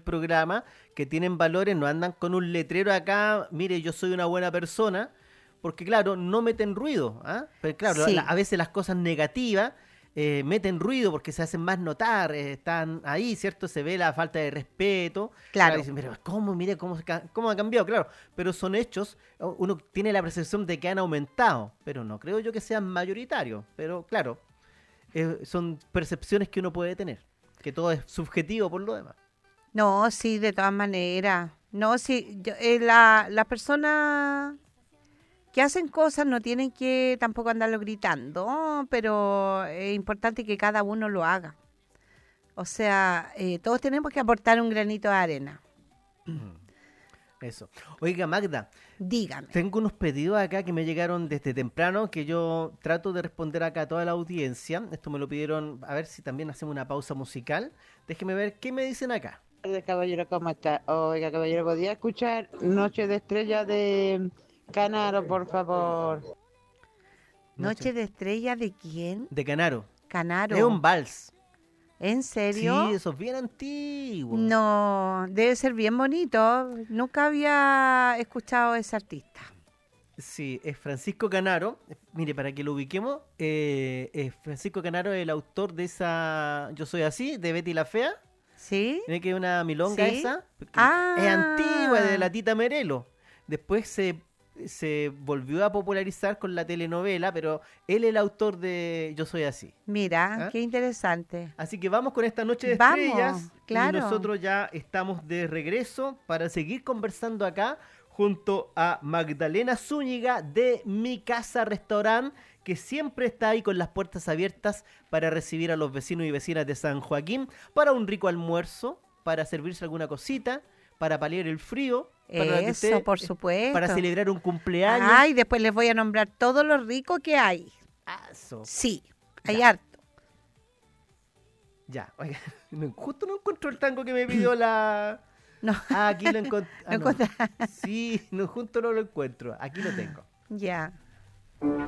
programa, que tienen valores, no andan con un letrero acá, mire, yo soy una buena persona, porque claro, no meten ruido, ¿ah? Pero claro, Sí, a veces las cosas negativas meten ruido porque se hacen más notar, están ahí, ¿cierto? Se ve la falta de respeto. Claro, claro. dicen, pero ¿cómo? Mire cómo ha cambiado, claro. Pero son hechos, uno tiene la percepción de que han aumentado, pero no creo yo que sean mayoritarios. Pero claro, son percepciones que uno puede tener, que todo es subjetivo por lo demás. No, sí, de todas maneras. No, sí, las personas que hacen cosas no tienen que tampoco andarlo gritando, pero es importante que cada uno lo haga. O sea, todos tenemos que aportar un granito de arena. Eso. Oiga, Magda, Dígame. tengo unos pedidos acá que me llegaron desde temprano que yo trato de responder acá a toda la audiencia. Esto me lo pidieron, a ver si también hacemos una pausa musical. Déjeme ver qué me dicen acá. Tardes, caballero, ¿cómo está? Oiga, caballero, ¿podría escuchar Noche de Estrella de Canaro, por favor? ¿Noche de estrella de quién? De Canaro. Es un Canaro. vals. ¿En Sí, serio? eso es bien antiguo. No, debe ser bien bonito. Nunca había escuchado a ese artista. Sí, es Francisco Canaro. Mire, para que lo ubiquemos, Francisco Canaro es el autor de esa Yo Soy Así, de Betty la Fea. ¿Sí? Tiene que una milonga ¿Sí? esa. Es antigua, de Ah, la Tita Merelo. Después se volvió a popularizar con la telenovela, pero él es el autor de Yo Soy Así. mira, ¿Ah? qué interesante. Así que vamos con esta noche de Vamos, estrellas y claro. nosotros ya estamos de regreso para seguir conversando acá junto a Magdalena Zúñiga de Mi Casa Restaurant, que siempre está ahí con las puertas abiertas para recibir a los vecinos y vecinas de San Joaquín para un rico almuerzo, para servirse alguna cosita, para paliar el frío, para que Eso, por supuesto. para celebrar un cumpleaños. Ay, después les voy a nombrar todo lo rico que hay. Eso. Sí, hay Ya. harto. Ya, oiga, justo no encuentro el tango que me pidió la... No, Ah, aquí lo encontré. ¿lo encontrás? Sí, no, junto no lo encuentro. Aquí lo tengo. ya.